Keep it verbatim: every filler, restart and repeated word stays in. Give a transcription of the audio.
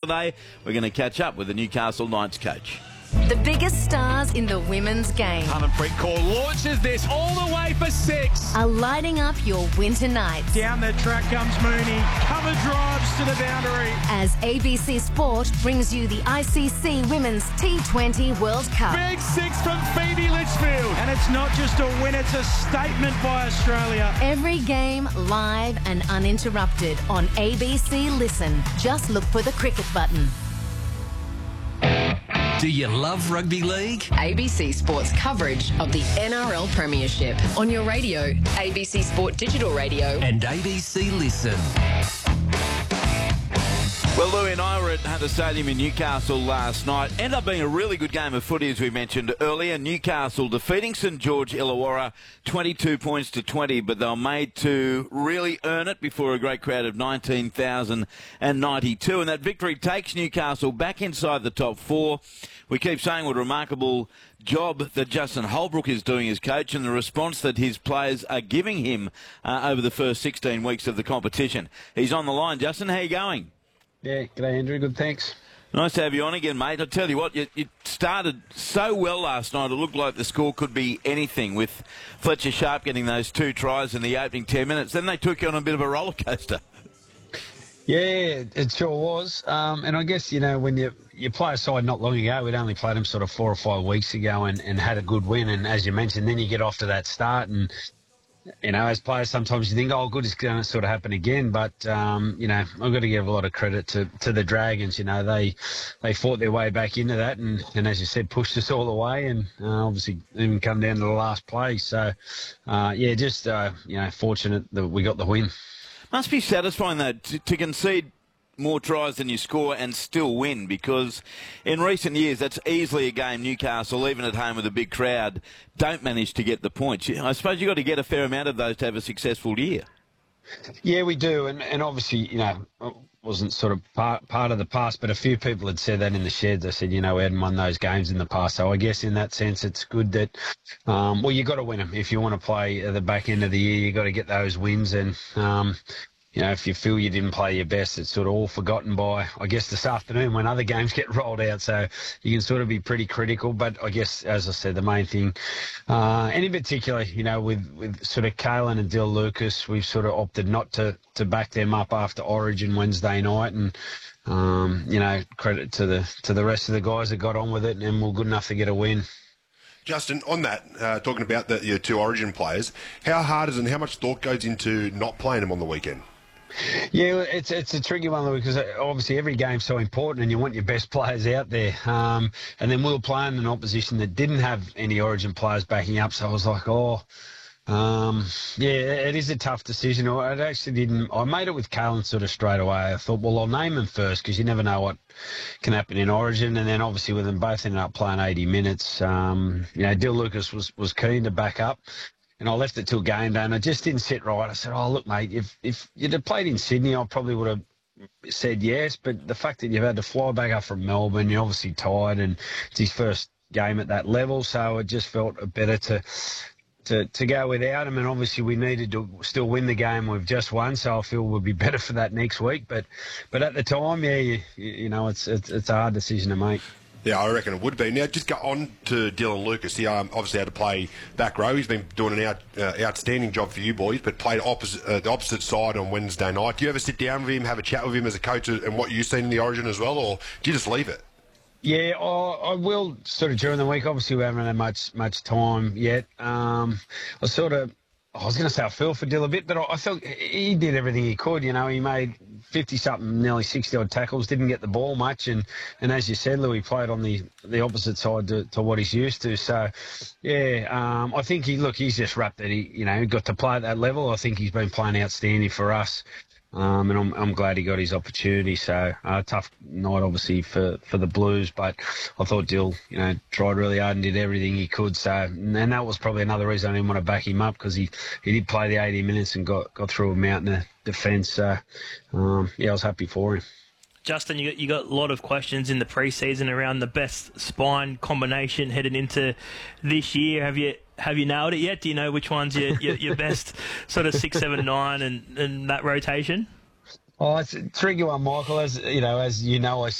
holiday. We're going to catch up with the Newcastle Knights coach. The biggest stars in the women's game Hunnenprint Core launches this all the way for six. are lighting up your winter nights. Down the track comes Mooney. Cover drives to the boundary. As A B C Sport brings you the I C C Women's T twenty World Cup. Big six from Phoebe Litchfield. And it's not just a win, it's a statement by Australia. Every game live and uninterrupted on A B C Listen. Just look for the cricket button. Do you love rugby league? A B C Sports coverage of the N R L Premiership on your radio, A B C Sport Digital Radio And A B C Listen. Well, Louie and I were at Hunter Stadium in Newcastle last night. Ended up being a really good game of footy, as we mentioned earlier. Newcastle defeating St George Illawarra twenty-two points to twenty, but they were made to really earn it before a great crowd of nineteen thousand ninety-two. And that victory takes Newcastle back inside the top four. We keep saying what a remarkable job that Justin Holbrook is doing as coach and the response that his players are giving him uh, over the first sixteen weeks of the competition. He's on the line. Justin, how are you going? Yeah, g'day Andrew, good thanks. Nice to have you on again, mate. I tell you what, you, you started so well last night, it looked like the score could be anything, with Fletcher Sharp getting those two tries in the opening ten minutes. Then they took you on a bit of a roller coaster. Yeah, it sure was. Um, and I guess, you know, when you, you play a side not long ago, we'd only played them sort of four or five weeks ago and, and had a good win. And as you mentioned, then you get off to that start and, you know, as players, sometimes you think, oh, good, it's going to sort of happen again. But, um, you know, I've got to give a lot of credit to, to the Dragons. You know, they they fought their way back into that and, and as you said, pushed us all the way and uh, obviously even come down to the last play. So, uh, yeah, just, uh, you know, fortunate that we got the win. Must be satisfying, though, to, to concede more tries than you score and still win, because in recent years that's easily a game Newcastle, even at home with a big crowd, don't manage to get the points. I suppose you've got to get a fair amount of those to have a successful year. Yeah, we do, and and obviously, you know, it wasn't sort of part, part of the past, but a few people had said that in the sheds. I said, you know, we hadn't won those games in the past, so I guess in that sense it's good that, um, well, you've got to win them. If you want to play at the back end of the year, you've got to get those wins, and um, you know, if you feel you didn't play your best, it's sort of all forgotten by, I guess, this afternoon when other games get rolled out. So you can sort of be pretty critical. But I guess, as I said, the main thing, uh, and in particular, you know, with, with sort of Kalen and Dill Lucas, we've sort of opted not to, to back them up after Origin Wednesday night. And, um, you know, credit to the to the rest of the guys that got on with it and were good enough to get a win. Justin, on that, uh, talking about the, your two Origin players, how hard is it and how much thought goes into not playing them on the weekend? Yeah, it's it's a tricky one because obviously every game's so important and you want your best players out there. Um, and then we were playing an opposition that didn't have any Origin players backing up, so I was like, oh, um, yeah, it is a tough decision. I actually didn't. I made it with Kalen sort of straight away. I thought, well, I'll name him first because you never know what can happen in Origin. And then obviously with them both ended up playing eighty minutes, um, you know, Dill Lucas was was keen to back up. And I left it till game day, and I just didn't sit right. I said, oh, look, mate, if if you'd have played in Sydney, I probably would have said yes. But the fact that you've had to fly back up from Melbourne, you're obviously tired, and it's his first game at that level. So it just felt better to to, to go without him. And obviously we needed to still win the game we've just won, so I feel we'll be better for that next week. But but at the time, yeah, you, you know, it's, it's, it's a hard decision to make. Yeah, I reckon it would be. Now, just go on to Dylan Lucas. He um, obviously had to play back row. He's been doing an out, uh, outstanding job for you boys, but played opposite, uh, the opposite side on Wednesday night. Do you ever sit down with him, have a chat with him as a coach and what you've seen in the Origin as well, or do you just leave it? Yeah, I, I will sort of during the week. Obviously, we haven't had much much time yet. Um, I sort of, I was going to say I feel for Dill a bit, but I, I felt he did everything he could. You know, he made fifty-something, nearly sixty-odd tackles, didn't get the ball much. And, and as you said, Louis played on the, the opposite side to, to what he's used to. So, yeah, um, I think he, look, he's just wrapped that he, you know, got to play at that level. I think he's been playing outstanding for us. Um, and I'm, I'm glad he got his opportunity. So, uh, tough night, obviously, for, for the Blues. But I thought Dill, you know, tried really hard and did everything he could. So, and that was probably another reason I didn't want to back him up because he, he did play the eighty minutes and got, got through a mountain of defence. So, um, yeah, I was happy for him. Justin, you got, you got a lot of questions in the pre-season around the best spine combination heading into this year. Have you have you nailed it yet? Do you know which one's your, your, your best sort of six, seven, nine and, and that rotation? Oh, it's a tricky one, Michael. As you know, as you know, I